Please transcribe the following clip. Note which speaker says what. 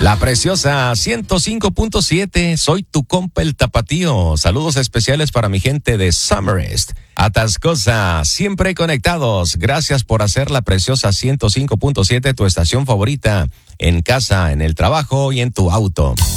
Speaker 1: La preciosa 105.7, soy tu compa el tapatío. Saludos especiales para mi gente de Summerest, Atascosa, siempre conectados. Gracias por hacer la preciosa 105.7 tu estación favorita, en casa, en el trabajo y en tu auto.